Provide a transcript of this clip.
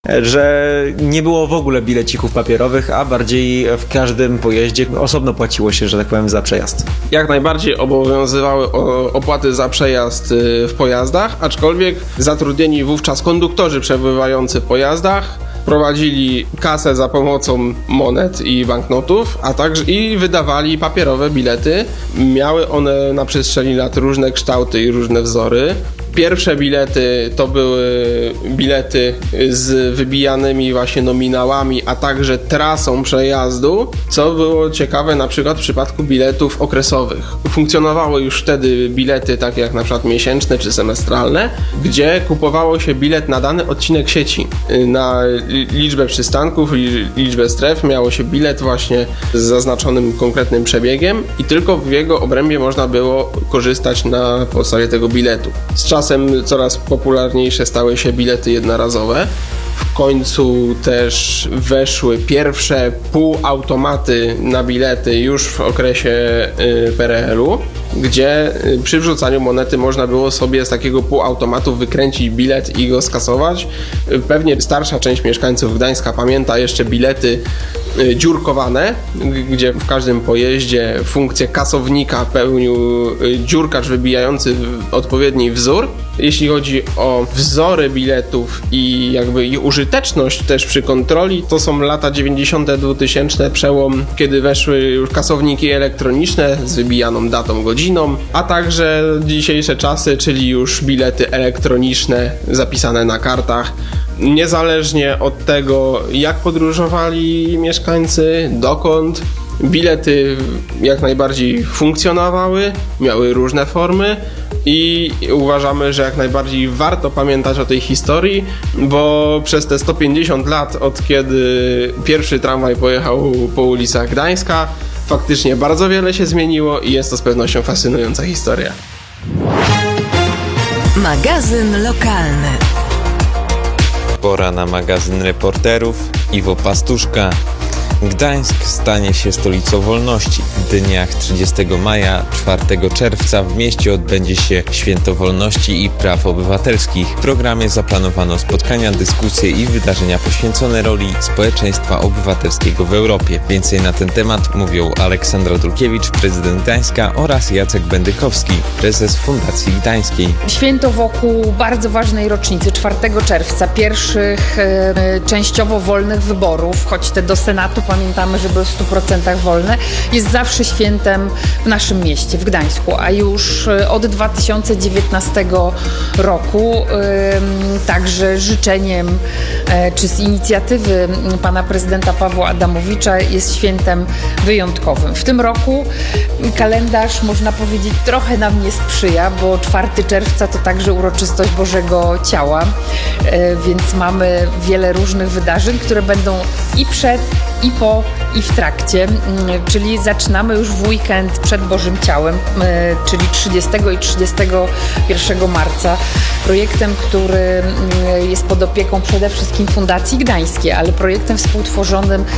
że nie było w ogóle bilecików papierowych, a bardziej w każdym pojeździe osobno płaciło się, że tak powiem, za przejazd. Jak najbardziej obowiązywały opłaty za przejazd w pojazdach, aczkolwiek zatrudnieni wówczas konduktorzy przebywający w pojazdach prowadzili kasę za pomocą monet i banknotów, a także i wydawali papierowe bilety. Miały one na przestrzeni lat różne kształty i różne wzory. Pierwsze bilety to były bilety z wybijanymi właśnie nominałami, a także trasą przejazdu, co było ciekawe na przykład w przypadku biletów okresowych. Funkcjonowały już wtedy bilety takie jak na przykład miesięczne czy semestralne, gdzie kupowało się bilet na dany odcinek sieci. Na liczbę przystanków, liczbę stref miało się bilet właśnie z zaznaczonym konkretnym przebiegiem i tylko w jego obrębie można było korzystać na podstawie tego biletu. Z czasem coraz popularniejsze stały się bilety jednorazowe. W końcu też weszły pierwsze półautomaty na bilety już w okresie PRL-u, gdzie przy wrzucaniu monety można było sobie z takiego półautomatu wykręcić bilet i go skasować. Pewnie starsza część mieszkańców Gdańska pamięta jeszcze bilety dziurkowane, gdzie w każdym pojeździe funkcję kasownika pełnił dziurkacz wybijający odpowiedni wzór. Jeśli chodzi o wzory biletów i jakby ich użyteczność też przy kontroli, to są lata 90. 2000, przełom, kiedy weszły już kasowniki elektroniczne z wybijaną datą, godziną, a także dzisiejsze czasy, czyli już bilety elektroniczne zapisane na kartach. Niezależnie od tego, jak podróżowali mieszkańcy, dokąd, bilety jak najbardziej funkcjonowały, miały różne formy i uważamy, że jak najbardziej warto pamiętać o tej historii, bo przez te 150 lat, od kiedy pierwszy tramwaj pojechał po ulicach Gdańska, faktycznie bardzo wiele się zmieniło i jest to z pewnością fascynująca historia. Magazyn lokalny. Pora na magazyn reporterów. Iwo Pastuszka. Gdańsk stanie się stolicą wolności. W dniach 30 maja, 4 czerwca w mieście odbędzie się Święto Wolności i Praw Obywatelskich. W programie zaplanowano spotkania, dyskusje i wydarzenia poświęcone roli społeczeństwa obywatelskiego w Europie. Więcej na ten temat mówią Aleksandra Dulkiewicz, prezydent Gdańska, oraz Jacek Bendykowski, prezes Fundacji Gdańskiej. Święto wokół bardzo ważnej rocznicy, 4 czerwca, pierwszych częściowo wolnych wyborów, choć te do Senatu pamiętamy, że były w 100% wolne, jest zawsze świętem w naszym mieście, w Gdańsku, a już od 2019 roku także życzeniem czy z inicjatywy pana prezydenta Pawła Adamowicza jest świętem wyjątkowym. W tym roku kalendarz, można powiedzieć, trochę nam nie sprzyja, bo 4 czerwca to także uroczystość Bożego Ciała, więc mamy wiele różnych wydarzeń, które będą i przed, i po, i w trakcie, czyli zaczynamy już w weekend przed Bożym Ciałem, czyli 30 i 31 marca, projektem, który jest pod opieką przede wszystkim Fundacji Gdańskiej, ale projektem współtworzonym